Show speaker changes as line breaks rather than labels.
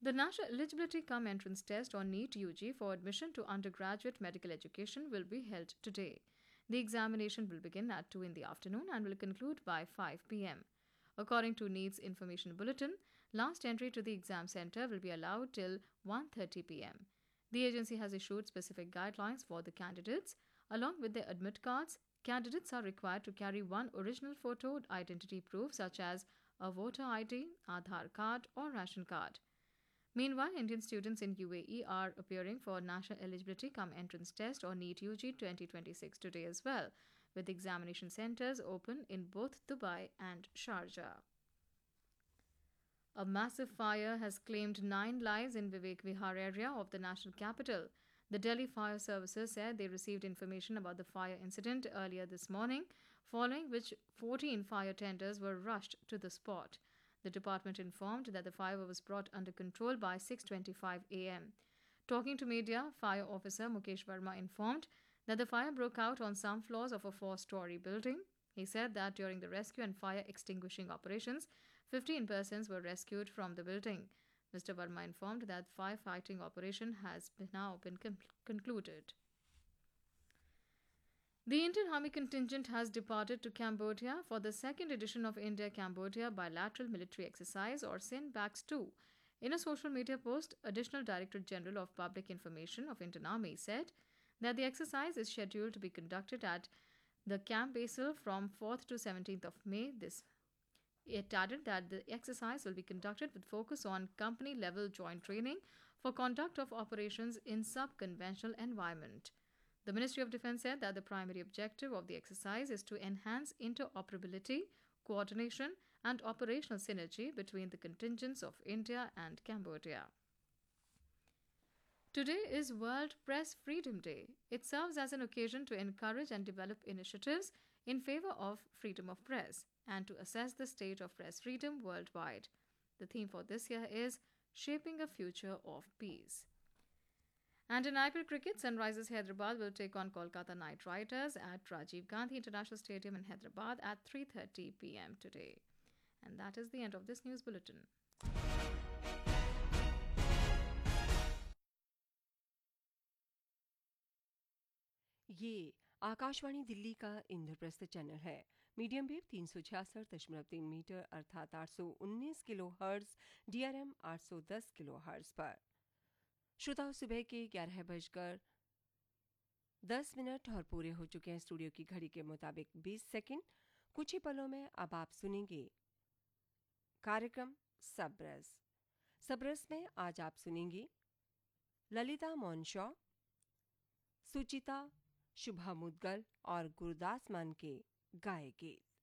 The National Eligibility Cum Entrance Test or NEET UG for admission to undergraduate medical education will be held today. The examination will begin at 2 in the afternoon and will conclude by 5 p.m. According to NEET's information bulletin, last entry to the exam center will be allowed till 1:30 p.m. The agency has issued specific guidelines for the candidates. Along with their admit cards, candidates are required to carry one original photo identity proof such as a voter ID, Aadhaar card or ration card. Meanwhile, Indian students in UAE are appearing for National Eligibility Cum Entrance Test or NEET UG 2026 today as well, with examination centres open in both Dubai and Sharjah. A massive fire has claimed 9 lives in Vivek Vihar area of the national capital. The Delhi Fire Services said they received information about the fire incident earlier this morning, following which 14 fire tenders were rushed to the spot. The department informed that the fire was brought under control by 6:25 a.m. Talking to media, Fire Officer Mukesh Verma informed that the fire broke out on some floors of a 4-story building. He said that during the rescue and fire extinguishing operations, 15 persons were rescued from the building. Mr. Verma informed that firefighting operation has now been concluded. The Indian Army contingent has departed to Cambodia for the second edition of India-Cambodia Bilateral Military Exercise or SINBAX 2. In a social media post, Additional Director General of Public Information of Indian Army said that the exercise is scheduled to be conducted at the Camp Basel from 4th to 17th of May. It added that the exercise will be conducted with focus on company-level joint training for conduct of operations in sub-conventional environment. The Ministry of Defence said that the primary objective of the exercise is to enhance interoperability, coordination and operational synergy between the contingents of India and Cambodia. Today is World Press Freedom Day. It serves as an occasion to encourage and develop initiatives in favor of freedom of press and to assess the state of press freedom worldwide. The theme for this year is Shaping a Future of Peace. And in IPL cricket, Sunrisers Hyderabad will take on Kolkata Knight Riders at Rajiv Gandhi International Stadium in Hyderabad at 3:30 p.m. today. And that is the end of this news bulletin.
ये आकाशवाणी दिल्ली का Indraprastha channel है। Medium wave 366.3 metre अर्थात 819 kilo hertz, DRM 810 kilo hertz पर। श्रोताओं, सुबह के 11:10 और पूरे हो चुके हैं स्टूडियो की घड़ी के मुताबिक 20 सेकंड। कुछ ही पलों में अब आप सुनेंगे कार्यक्रम सबरस में आज आप सुनेंगे ललिता मोनशॉ, सुचिता, शुभा मुदगल और गुरदास मान के गाए गीत।